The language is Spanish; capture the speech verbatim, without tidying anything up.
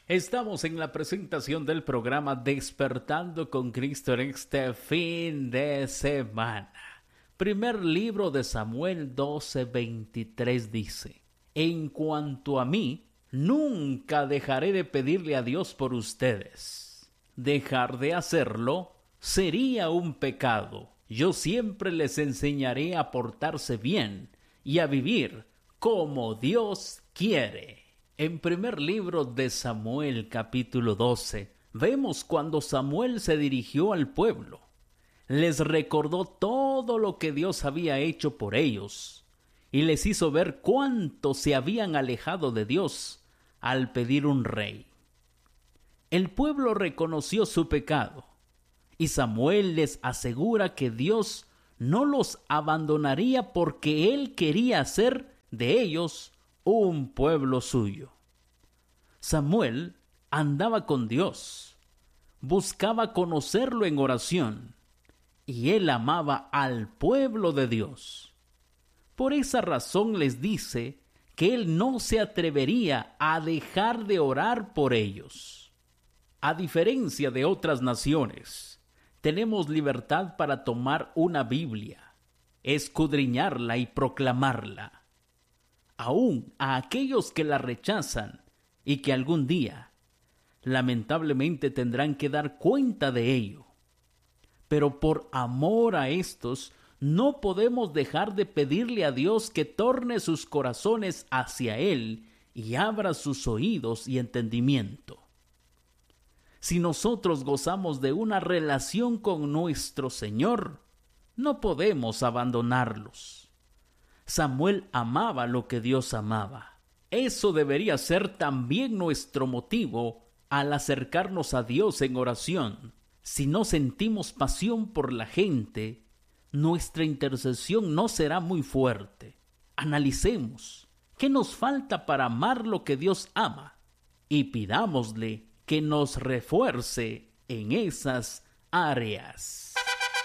Estamos en la presentación del programa Despertando con Cristo en este fin de semana. Primer libro de Samuel doce veintitrés dice: En cuanto a mí, nunca dejaré de pedirle a Dios por ustedes. Dejar de hacerlo sería un pecado. Yo siempre les enseñaré a portarse bien y a vivir como Dios quiere. En primer libro de Samuel, capítulo doce, vemos cuando Samuel se dirigió al pueblo. Les recordó todo lo que Dios había hecho por ellos y les hizo ver cuánto se habían alejado de Dios al pedir un rey. El pueblo reconoció su pecado y Samuel les asegura que Dios no los abandonaría porque Él quería hacer de ellos un pueblo suyo. Samuel andaba con Dios, buscaba conocerlo en oración, y él amaba al pueblo de Dios. Por esa razón les dice que él no se atrevería a dejar de orar por ellos. A diferencia de otras naciones, tenemos libertad para tomar una Biblia, escudriñarla y proclamarla. Aún a aquellos que la rechazan y que algún día, lamentablemente, tendrán que dar cuenta de ello. Pero por amor a estos, no podemos dejar de pedirle a Dios que torne sus corazones hacia Él y abra sus oídos y entendimiento. Si nosotros gozamos de una relación con nuestro Señor, no podemos abandonarlos. Samuel amaba lo que Dios amaba. Eso debería ser también nuestro motivo al acercarnos a Dios en oración. Si no sentimos pasión por la gente, nuestra intercesión no será muy fuerte. Analicemos qué nos falta para amar lo que Dios ama y pidámosle que nos refuerce en esas áreas.